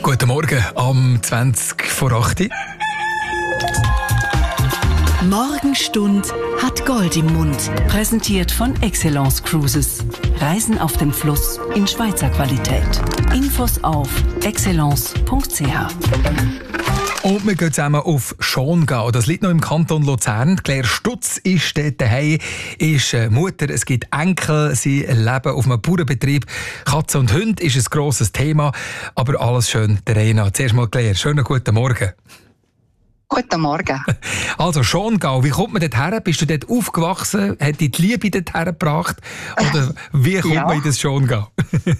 Guten Morgen am 20 vor 8. Morgenstund hat Gold im Mund. Präsentiert von Excellence Cruises. Reisen auf dem Fluss in Schweizer Qualität. Infos auf excellence.ch. Und wir gehen zusammen auf Schongau. Das liegt noch im Kanton Luzern. Claire Stutz ist dort daheim, ist Mutter, es gibt Enkel, sie leben auf einem Bauernbetrieb. Katze und Hund ist ein grosses Thema, aber alles schön der Reihe nach. Zuerst mal Claire, schönen guten Morgen. Guten Morgen. Also Schongau, wie kommt man dort her? Bist du dort aufgewachsen? Hat dich die Liebe dort hergebracht? Oder wie kommt man in das Schongau?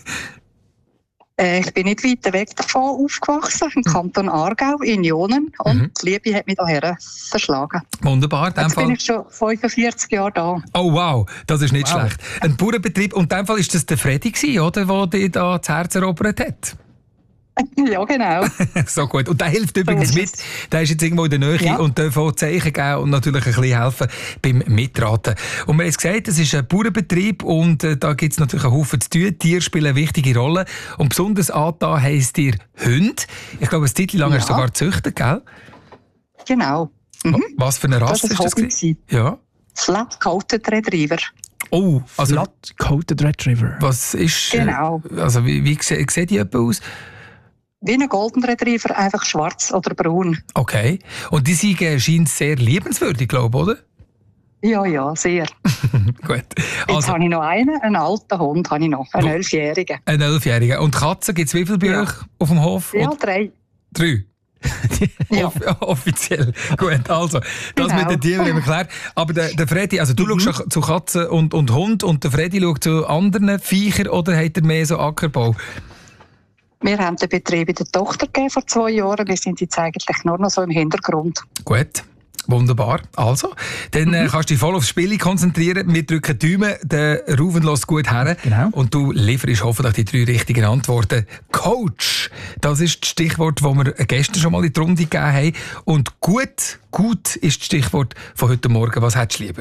Ich bin nicht weit weg davon aufgewachsen, im Kanton Aargau, in Jonen. Und die Liebe hat mich hierher verschlagen. Wunderbar. Jetzt bin ich schon 45 Jahre da. Oh wow, das ist nicht schlecht. Ein Bauernbetrieb. Und in dem Fall war das der Freddy, oder, der dich da das Herz erobert hat? Ja, genau. So gut. Und der hilft übrigens mit. Der ist jetzt irgendwo in der Nähe und darf auch Zeichen geben und natürlich ein bisschen helfen beim Mitraten. Und wir haben es gesagt, es ist ein Bauernbetrieb und da gibt es natürlich einen Haufen zu tun. Tiere spielen eine wichtige Rolle. Und besonders angetan heisst ihr Hund. Ich glaube, eine Zeit lang hast du sogar gezüchtet, gell? Genau. Was für eine Rasse ist das? Ja. Flat-Coated Retriever. Oh, also Flat-Coated Retriever. Was ist... Genau. Also wie sieht die etwa aus? Wie ein Golden Retriever, einfach schwarz oder braun. Okay. Und die scheint sehr liebenswürdig, glaube ich, oder? Ja, sehr. Gut. Jetzt habe ich noch einen alten Hund, einen 11-Jährigen. Einen 11-Jährigen. Und Katzen, gibt es wie viele bei euch auf dem Hof? Ja, 3. 3? Ja. Offiziell. Gut, also, das mit den Tieren haben wir geklärt. Aber der Freddy, also du schaust zu Katzen und Hund und der Freddy schaut zu anderen Viechern oder hat er mehr so Ackerbau? Wir haben den Betrieb in der Tochter gegeben vor 2 Jahren. Wir sind jetzt eigentlich nur noch so im Hintergrund. Gut. Wunderbar. Also, dann kannst du dich voll aufs Spiel konzentrieren. Wir drücken die Daumen, der Ruven lässt gut her. Genau. Und du lieferst hoffentlich die 3 richtigen Antworten. Coach, das ist das Stichwort, das wir gestern schon mal in die Runde gegeben haben. Und gut ist das Stichwort von heute Morgen. Was hättest du lieber?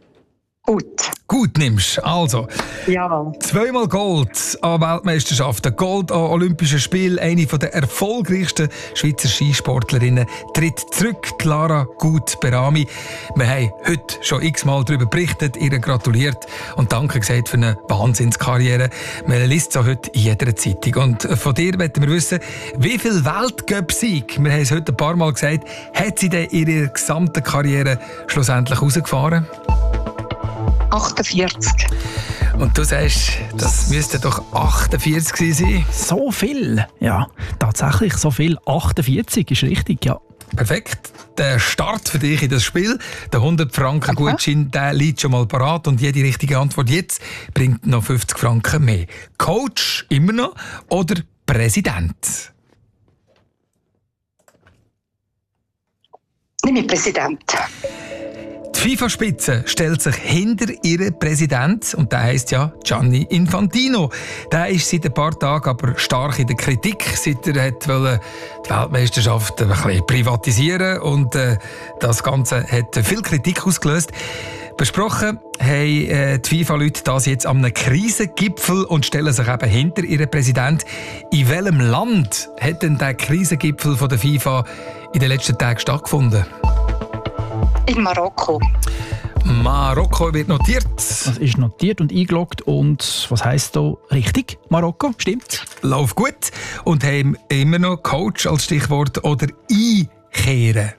Gut nimmst. Also, jawohl. 2-mal Gold an Weltmeisterschaften, Gold an Olympischen Spielen. Eine der erfolgreichsten Schweizer Skisportlerinnen tritt zurück, Clara Gut-Berami. Wir haben heute schon x-mal darüber berichtet, ihr gratuliert und danke gesagt für eine Wahnsinnskarriere. Man liest es auch heute in jeder Zeitung. Und von dir wollen wir wissen, wie viel Weltcup-Sieg, wir haben es heute ein paar Mal gesagt, hat sie denn in ihrer gesamten Karriere schlussendlich rausgefahren? 48. Und du sagst, das müsste doch 48 sein. So viel? Ja, tatsächlich so viel. 48 ist richtig, ja. Perfekt. Der Start für dich in das Spiel, der 100-Franken-Gutschein, der liegt schon mal parat und jede richtige Antwort jetzt bringt noch 50 Franken mehr. Coach immer noch oder Präsident? Nimm ich Präsident. Die FIFA-Spitze stellt sich hinter ihren Präsident und der heisst ja Gianni Infantino. Der ist seit ein paar Tagen aber stark in der Kritik, seit er die Weltmeisterschaft ein bisschen privatisieren und das Ganze hat viel Kritik ausgelöst. Besprochen haben die FIFA-Leute das jetzt an einem Krisengipfel und stellen sich eben hinter ihren Präsident. In welchem Land hat denn der Krisengipfel von der FIFA in den letzten Tagen stattgefunden? In Marokko. Marokko wird notiert. Das ist notiert und eingeloggt. Und was heisst da richtig? Marokko, stimmt? Lauf gut. Und haben immer noch Coach als Stichwort oder einkehren.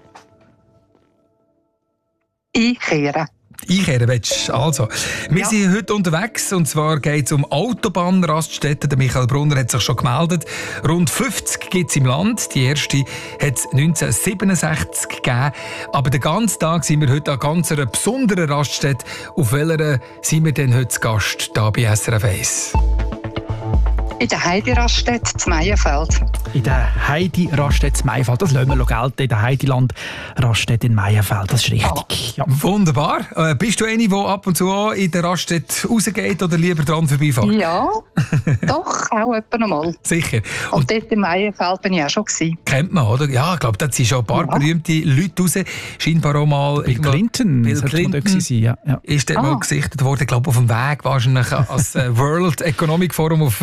Einkehren. Einkehren willst du? Also, wir sind heute unterwegs und zwar geht es um Autobahnraststätten. Der Michael Brunner hat sich schon gemeldet. Rund 50 gibt es im Land. Die erste hat es 1967 gegeben. Aber den ganzen Tag sind wir heute an ganz einer besonderen Raststätte. Auf welcher sind wir denn heute zu Gast hier bei SRF 1? In der Heidi-Raststätte zu Meienfeld. In der Heidi-Raststätte zu Meienfeld. Das lassen wir gelten. In der Heidiland-Raststätte in Meienfeld. Das ist richtig. Ja. Wunderbar. Bist du eine, die ab und zu auch in der Raststätte rausgeht oder lieber dran vorbeifährt? Ja, doch, auch etwa einmal. Sicher. Und dort in Meienfeld bin ich auch schon gewesen. Kennt man, oder? Ja, ich glaube, da sind schon ein paar berühmte Leute raus. Scheinbar auch mal... Bill Clinton. Bill Clinton ja. Ist dort mal gesichtet worden. Ich glaube, auf dem Weg wahrscheinlich als World Economic Forum auf Davos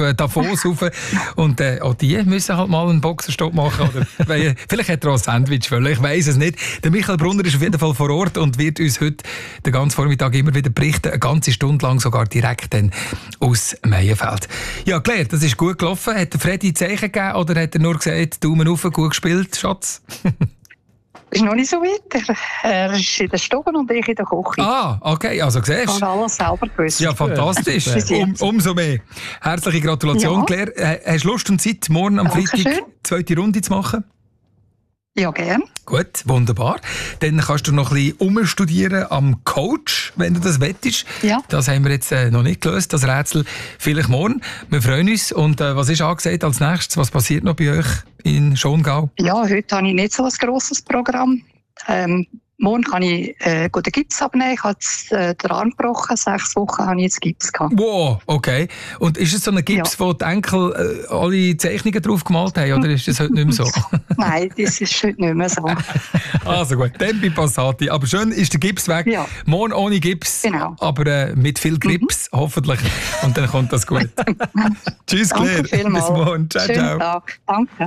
Ross rauf. Und auch die müssen halt mal einen Boxenstopp machen. Oder vielleicht hat er auch ein Sandwich wollen, ich weiss es nicht. Der Michael Brunner ist auf jeden Fall vor Ort und wird uns heute den ganzen Vormittag immer wieder berichten, eine ganze Stunde lang sogar direkt dann aus Meienfeld. Ja, Claire, das ist gut gelaufen. Hat der Freddy Zeichen gegeben oder hat er nur gesagt, Daumen rauf, gut gespielt, Schatz? Ist noch nicht so weit. Er ist in der Stube und ich in der Küche. Ah, okay, also siehst du. Ich habe alles selber gewusst. Ja, fantastisch. Umso mehr. Herzliche Gratulation, Claire. Hast du Lust und Zeit, morgen am Freitag die zweite Runde zu machen? Ja, gern. Gut, wunderbar. Dann kannst du noch ein bisschen umstudieren am Coach, wenn du das wettest. Ja. Das haben wir jetzt noch nicht gelöst, das Rätsel. Vielleicht morgen. Wir freuen uns. Und was ist angesagt als nächstes? Was passiert noch bei euch in Schongau? Ja, heute habe ich nicht so ein grosses Programm. Morgen kann ich den Gips abnehmen. Ich habe jetzt den Arm gebrochen. 6 Wochen habe ich jetzt Gips gehabt. Wow, okay. Und ist es so ein Gips, wo die Enkel alle Zeichnungen drauf gemalt haben, oder ist das heute nicht mehr so? Nein, das ist heute nicht mehr so. Also gut, Tempi Passati. Aber schön ist der Gips weg. Ja. Morgen ohne Gips, genau. Aber mit viel Grips, hoffentlich. Und dann kommt das gut. Tschüss, Claire. Danke vielmals. Bis morgen. Ciao, Schönen ciao. Tag. Danke.